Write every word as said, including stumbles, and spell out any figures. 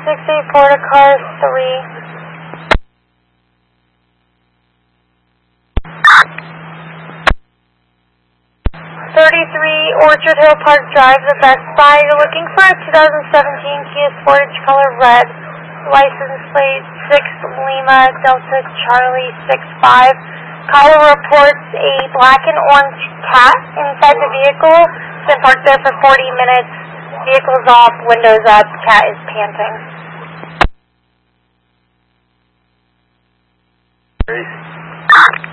six eight four to car three. thirty-three Orchard Hill Park Drive, the Best Buy. You're looking for a two thousand seventeen Kia Sportage color red. License plate six Lima Delta Charlie six five. Caller reports a black and orange cat inside the vehicle. It's been parked there for forty minutes. Vehicle's off, windows up, cat is panting. Great.